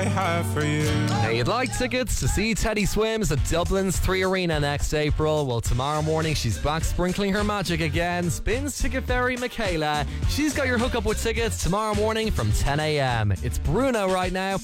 have for you. Now, you'd like tickets to see Teddy Swims at Dublin's 3 Arena next April? Well, tomorrow morning she's back sprinkling her magic again. Spins Ticket Fairy Michaela. She's got your hookup with tickets tomorrow morning from 10 a.m. It's Bruno right now